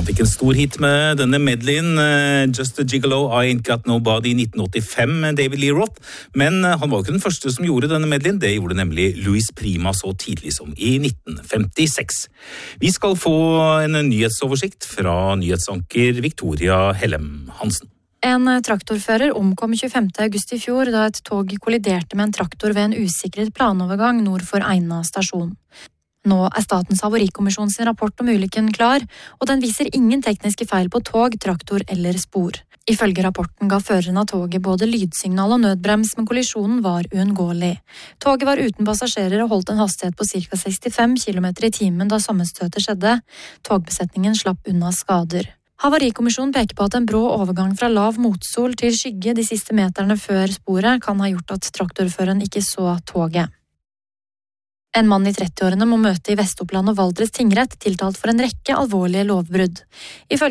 Han fikk en stor hit med denne medleyen Just a Gigolo, I Ain't Got Nobody i 1985 med David Lee Roth, men han var ikke den første som gjorde denne medleyen, det gjorde nemlig Louis Prima så tidlig som i 1956. Vi skal få en nyhetsoversikt fra nyhetsanker Victoria Hellem Hansen. En traktorfører omkom 25. august i fjor da et tog kolliderte med en traktor ved en usikret planovergang nord for Eina stasjon. Nå Statens havarikommisjon sin rapport om ulykken klar, og den viser ingen tekniske feil på tog, traktor eller spor. Ifølge rapporten ga føreren av toget både lydsignal og nødbrems, men kollisjonen var uunngåelig. Toget var uten passasjerer og holdt en hastighet på ca. 65 km i timen da sammenstøtet skjedde. Togbesetningen slapp unna skader. Havarikommisjonen peker på at en brå overgang fra lav motsol til skygge de siste meterne før sporet kan ha gjort at traktorføreren ikke så toget. En mann i 30-årene må møte i Vest-Oppland og Valdres tingrett tiltalt for en rekke alvorlige lovbrudd. Ifølge